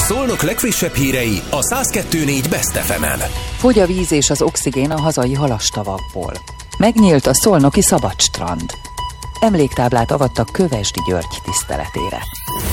Szolnok legfrissebb hírei a 102.4 Best FM-en. Fogy a víz és az oxigén a hazai halastavakból. Megnyílt a szolnoki szabadstrand. Emléktáblát avattak Kövesdi György tiszteletére.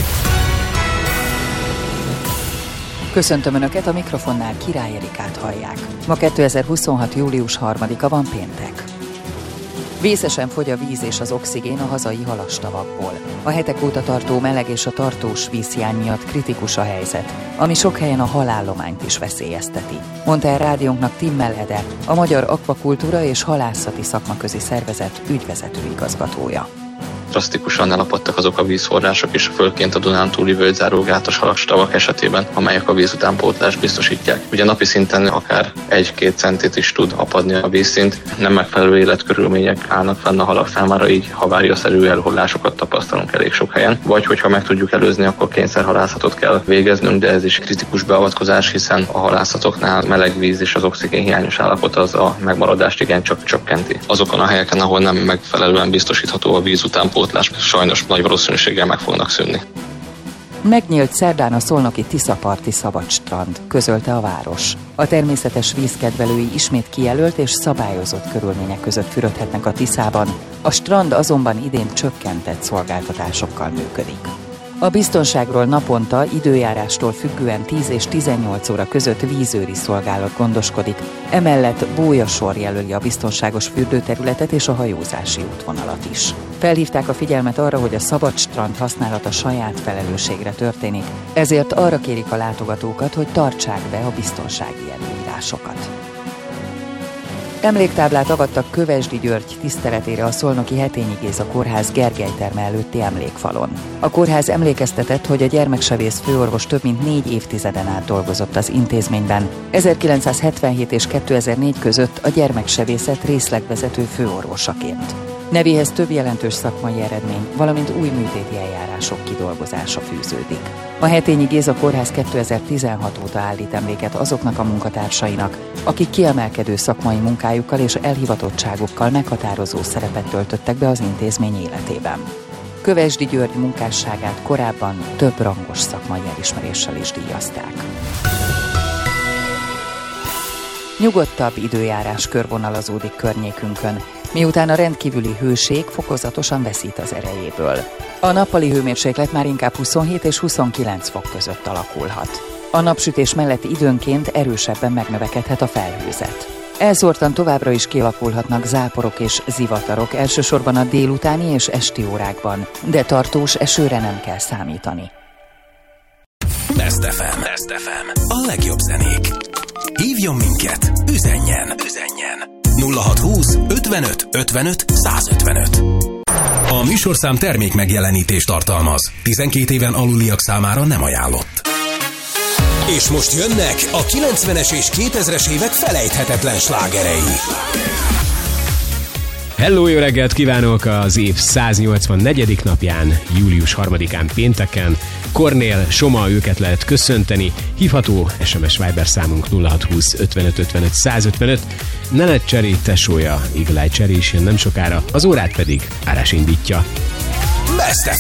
Köszöntöm Önöket, a mikrofonnál Király Erikát hallják. Ma 2026. július 3-a van, péntek. Vészesen fogy a víz és az oxigén a hazai halastavakból. A hetek óta tartó meleg és a tartós vízhiány miatt kritikus a helyzet, ami sok helyen a halállományt is veszélyezteti, mondta el rádiónknak Timmel Ede, a Magyar Akvakultúra és Halászati Szakmaközi Szervezet ügyvezető igazgatója. Drasztikusan elapadtak azok a vízforrások is, főként a Dunántúli völgyzárógátas halastavak esetében, amelyek a vízutánpótlást biztosítják. Ugye napi szinten akár 1-2 centit is tud apadni a vízszint, nem megfelelő életkörülmények állnak fenn a halak számára, így haváriaszerű elhullásokat tapasztalunk elég sok helyen. Vagy hogyha meg tudjuk előzni, akkor kényszerhalászatot kell végeznünk, de ez is kritikus beavatkozás, hiszen a halászatoknál meleg víz és az oxigénhiányos állapot az a megmaradást igencsak csökkenti. Azokon a helyeken, ahol nem megfelelően biztosítható a vízutánpótlás, sajnos nagy valószínűséggel meg fognak szűnni. Megnyílt szerdán a szolnoki Tiszaparti szabadstrand, közölte a város. A természetes vízkedvelői ismét kijelölt és szabályozott körülmények között fürödhetnek a Tiszában, a strand azonban idén csökkentett szolgáltatásokkal működik. A biztonságról naponta időjárástól függően 10 és 18 óra között vízőri szolgálat gondoskodik, emellett bójasor jelöli a biztonságos fürdőterületet és a hajózási útvonalat is. Felhívták a figyelmet arra, hogy a szabadstrand használata saját felelősségre történik, ezért arra kérik a látogatókat, hogy tartsák be a biztonsági előírásokat. Emléktáblát avattak Kövesdi György tiszteletére a szolnoki Hetényi Géza kórház Gergelyterme előtti emlékfalon. A kórház emlékeztetett, hogy a gyermeksebész főorvos több mint 4 évtizeden át dolgozott az intézményben. 1977 és 2004 között a gyermeksebészet részlegvezető főorvosaként. Nevéhez több jelentős szakmai eredmény, valamint új műtéti eljárások kidolgozása fűződik. A Hetényi Géza kórház 2016 óta állít emléket azoknak a munkatársainak, akik kiemelkedő szakmai munkájukkal és elhivatottságukkal meghatározó szerepet töltöttek be az intézmény életében. Kövesdi György munkásságát korábban több rangos szakmai elismeréssel is díjazták. Nyugodtabb időjárás körvonalazódik környékünkön, miután a rendkívüli hőség fokozatosan veszít az erejéből. A nappali hőmérséklet már inkább 27 és 29 fok között alakulhat. A napsütés mellett időnként erősebben megnövekedhet a felhőzet. Elszórtan továbbra is kialakulhatnak záporok és zivatarok, elsősorban a délutáni és esti órákban, de tartós esőre nem kell számítani. Best FM. A legjobb zenék. Hívjon minket, üzenjen. 0620 55 55 155. A műsorszám termék megjelenítést tartalmaz. 12 éven aluliak számára nem ajánlott. És most jönnek a 90-es és 2000-es évek felejthetetlen slágerei. Hello, jó reggelt kívánok az év 184. napján, július 3-án pénteken. Kornél, Soma, őket lehet köszönteni. Hívható SMS Viber számunk 0620 55 55 155. Nenet Cseri tesója, Eagle Eye Cherry is jön nem sokára, az órát pedig Árás indítja. Best